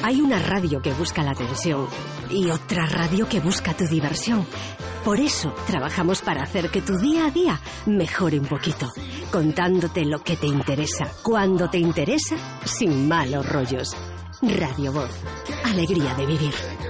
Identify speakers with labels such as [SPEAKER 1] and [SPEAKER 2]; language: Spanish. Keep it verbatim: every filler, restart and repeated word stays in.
[SPEAKER 1] Hay una radio que busca la atención y otra radio que busca tu diversión. Por eso trabajamos para hacer que tu día a día mejore un poquito, contándote lo que te interesa, cuando te interesa, sin malos rollos. Radio Voz. Alegría de vivir.